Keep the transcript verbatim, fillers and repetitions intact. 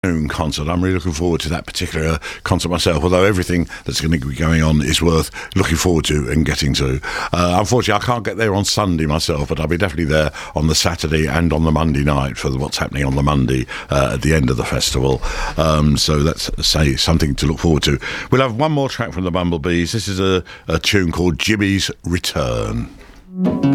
concert. I'm really looking forward to that particular concert myself, although everything that's going to be going on is worth looking forward to and getting to. Uh, unfortunately, I can't get there on Sunday myself, but I'll be definitely there on the Saturday and on the Monday night for what's happening on the Monday uh, at the end of the festival. Um, so that's say something to look forward to. We'll have one more track from the Bumblebees. This is a, a tune called Jimmy's Return.